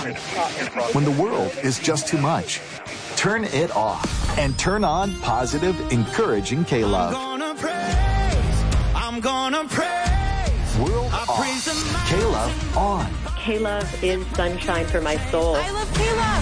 When the world is just too much, turn it off and turn on positive, encouraging K-Love. I'm gonna praise. World off. K-Love on. K-Love is sunshine for my soul. I love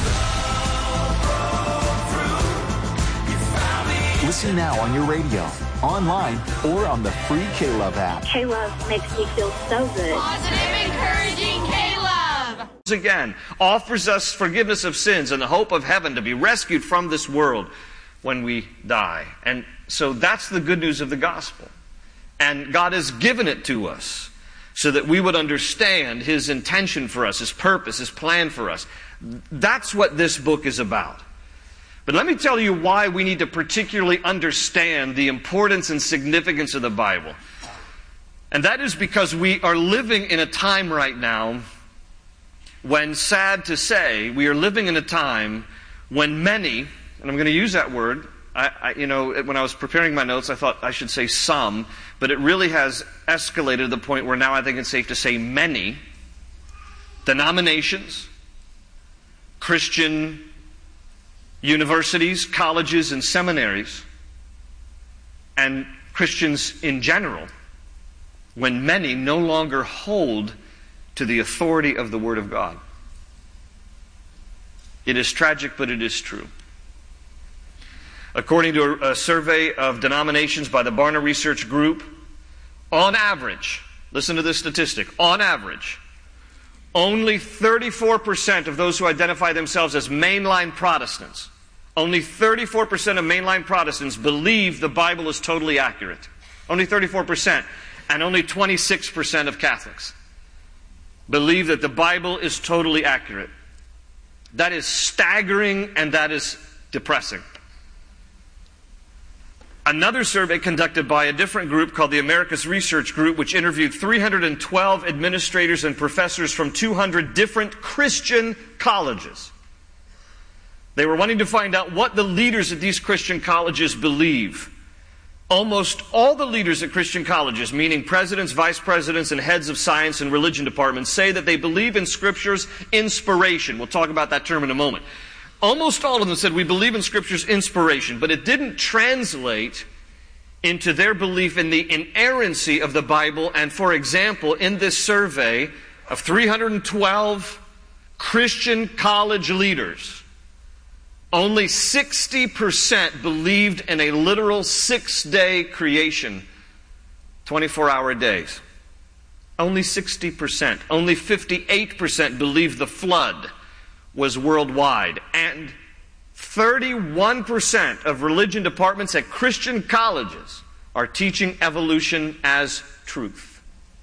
K-Love. Listen now on your radio, online, or on the free K-Love app. K-Love makes me feel so good. Positive, encouraging K-Love. Again, offers us forgiveness of sins and the hope of heaven to be rescued from this world when we die. And so that's the good news of the gospel. And God has given it to us so that we would understand His intention for us, His purpose, His plan for us. That's what this book is about. But let me tell you why we need to particularly understand the importance and significance of the Bible. And that is because we are living in a time right now when, sad to say, we are living in a time when many, and I'm going to use that word, when I was preparing my notes, I thought I should say some, but it really has escalated to the point where now I think it's safe to say many denominations, Christian universities, colleges, and seminaries, and Christians in general, when many no longer hold to the authority of the Word of God. It is tragic, but it is true. According to a survey of denominations by the Barna Research Group, on average, listen to this statistic, on average, only 34% of those who identify themselves as mainline Protestants, only 34% of mainline Protestants believe the Bible is totally accurate. Only 34%. And only 26% of Catholics believe that the Bible is totally accurate. That is staggering and that is depressing. Another survey conducted by a different group called the Americas Research Group, which interviewed 312 administrators and professors from 200 different Christian colleges. They were wanting to find out what the leaders at these Christian colleges believe. Almost all the leaders at Christian colleges, meaning presidents, vice presidents, and heads of science and religion departments, say that they believe in Scripture's inspiration. We'll talk about that term in a moment. Almost all of them said, we believe in Scripture's inspiration, but it didn't translate into their belief in the inerrancy of the Bible. And for example, in this survey of 312 Christian college leaders, only 60% believed in a literal 6-day creation, 24-hour days. Only 60%. Only 58% believed the flood was worldwide. And 31% of religion departments at Christian colleges are teaching evolution as truth.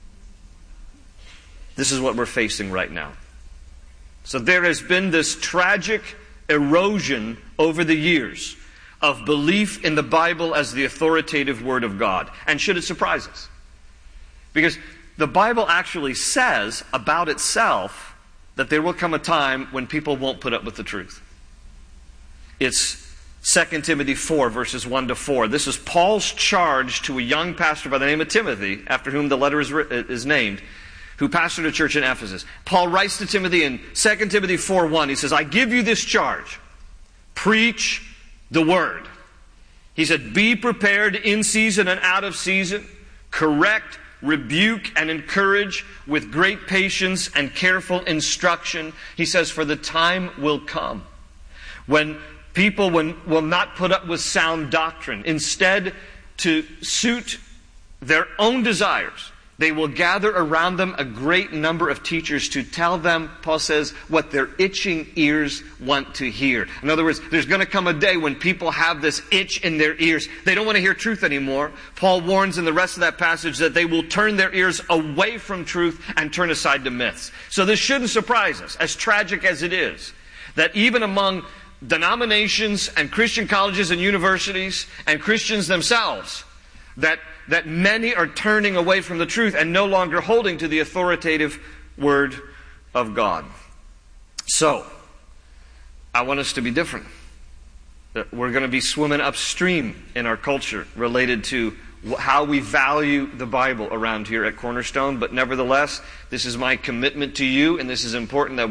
This is what we're facing right now. So there has been this tragic erosion over the years of belief in the Bible as the authoritative Word of God. And should it surprise us? Because the Bible actually says about itself that there will come a time when people won't put up with the truth. It's 2 Timothy 4, verses 1 to 4. This is Paul's charge to a young pastor by the name of Timothy, after whom the letter is named, who pastored a church in Ephesus. Paul writes to Timothy in 2 Timothy 4:1. He says, I give you this charge. Preach the word. He said, be prepared in season and out of season. Correct, rebuke, and encourage with great patience and careful instruction. He says, for the time will come when people will not put up with sound doctrine. Instead, to suit their own desires, they will gather around them a great number of teachers to tell them, Paul says, what their itching ears want to hear. In other words, there's going to come a day when people have this itch in their ears. They don't want to hear truth anymore. Paul warns in the rest of that passage that they will turn their ears away from truth and turn aside to myths. So this shouldn't surprise us, as tragic as it is, that even among denominations and Christian colleges and universities and Christians themselves, that many are turning away from the truth and no longer holding to the authoritative Word of God. So, I want us to be different. We're going to be swimming upstream in our culture related to how we value the Bible around here at Cornerstone. But nevertheless, this is my commitment to you, and this is important that